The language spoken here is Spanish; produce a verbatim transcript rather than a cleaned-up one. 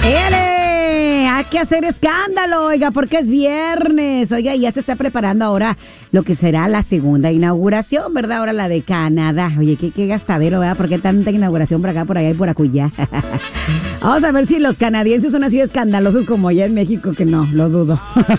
¡Ele! Hay que hacer escándalo, oiga, porque es viernes. Oiga, ya se está preparando ahora lo que será la segunda inauguración, ¿verdad? Ahora la de Canadá. Oye, qué, qué gastadero, ¿verdad? ¿Por qué tanta inauguración por acá, por allá y por acullá? Vamos a ver si los canadienses son así de escandalosos como allá en México, que no, lo dudo.